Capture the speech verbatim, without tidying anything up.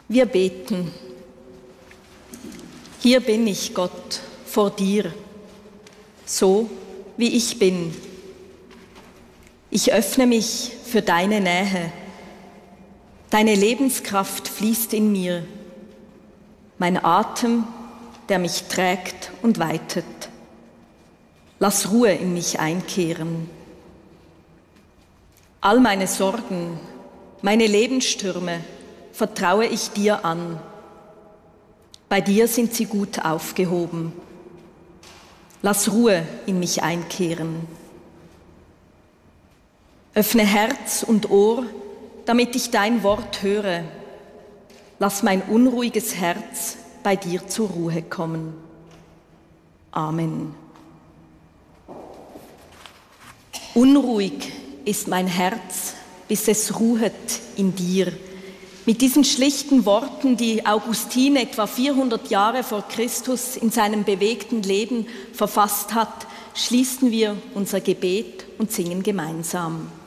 Wir beten. Hier bin ich, Gott, vor dir, so wie ich bin. Ich öffne mich für deine Nähe. Deine Lebenskraft fließt in mir. Mein Atem, der mich trägt und weitet. Lass Ruhe in mich einkehren. All meine Sorgen, meine Lebensstürme vertraue ich dir an. Bei dir sind sie gut aufgehoben. Lass Ruhe in mich einkehren. Öffne Herz und Ohr, damit ich dein Wort höre. Lass mein unruhiges Herz bei dir zur Ruhe kommen. Amen. Unruhig ist mein Herz, bis es ruhet in dir. Mit diesen schlichten Worten, die Augustin etwa vierhundert Jahre vor Christus in seinem bewegten Leben verfasst hat, schließen wir unser Gebet und singen gemeinsam.